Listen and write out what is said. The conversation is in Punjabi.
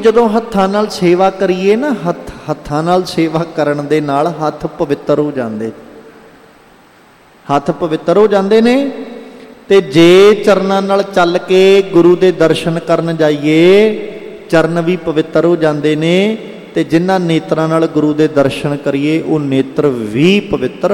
ਜਦੋਂ ਹੱਥਾਂ ਨਾਲ ਸੇਵਾ ਕਰੀਏ ਨਾ, ਹੱਥਾਂ ਨਾਲ ਸੇਵਾ ਕਰਨ ਦੇ ਨਾਲ ਹੱਥ ਪਵਿੱਤਰ ਹੋ ਜਾਂਦੇ, ਹੱਥ ਪਵਿੱਤਰ ਹੋ ਜਾਂਦੇ ਨੇ। ਤੇ ਜੇ ਚਰਨਾਂ ਨਾਲ ਚੱਲ ਕੇ ਗੁਰੂ ਦੇ ਦਰਸ਼ਨ ਕਰਨ ਜਾਈਏ, ਚਰਨ ਵੀ ਪਵਿੱਤਰ ਹੋ ਜਾਂਦੇ ਨੇ। ਤੇ ਜਿਨ੍ਹਾਂ ਨੇਤਰਾਂ ਨਾਲ ਗੁਰੂ ਦੇ ਦਰਸ਼ਨ ਕਰੀਏ, ਉਹ ਨੇਤਰ ਵੀ ਪਵਿੱਤਰ